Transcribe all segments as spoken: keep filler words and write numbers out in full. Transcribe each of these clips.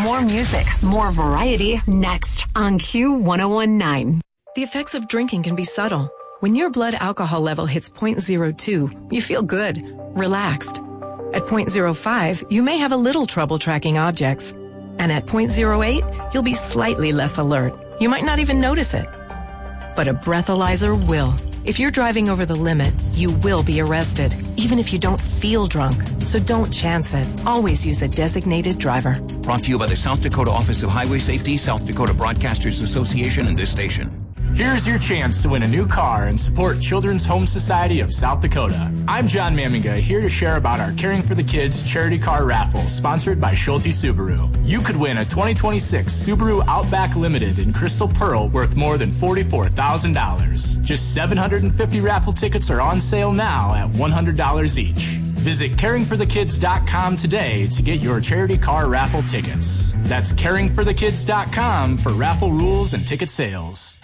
More music, more variety, next on Q one oh one point nine. The effects of drinking can be subtle. When your blood alcohol level hits zero point zero two, you feel good, relaxed. At zero point zero five, you may have a little trouble tracking objects. And at zero point zero eight, you'll be slightly less alert. You might not even notice it. But a breathalyzer will. If you're driving over the limit, you will be arrested, even if you don't feel drunk. So don't chance it. Always use a designated driver. Brought to you by the South Dakota Office of Highway Safety, South Dakota Broadcasters Association, and this station. Here's your chance to win a new car and support Children's Home Society of South Dakota. I'm John Maminga, here to share about our Caring for the Kids charity car raffle, sponsored by Schulte Subaru. You could win a twenty twenty-six Subaru Outback Limited in Crystal Pearl worth more than forty-four thousand dollars. Just seven hundred fifty raffle tickets are on sale now at one hundred dollars each. Visit caring for the kids dot com today to get your charity car raffle tickets. That's caring for the kids dot com for raffle rules and ticket sales.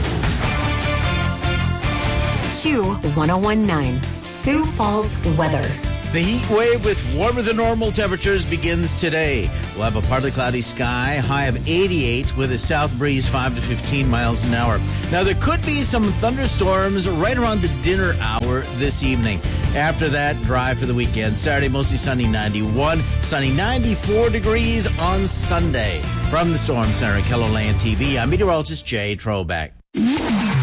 Q one oh one point nine, Sioux Falls weather. The heat wave with warmer than normal temperatures begins today. We'll have a partly cloudy sky, high of eighty-eight with a south breeze five to fifteen miles an hour. Now, there could be some thunderstorms right around the dinner hour this evening. After that, dry for the weekend. Saturday, mostly sunny, ninety-one. Sunny, ninety-four degrees on Sunday. From the Storm Center at KELOLAND T V, I'm meteorologist Jay Trobeck.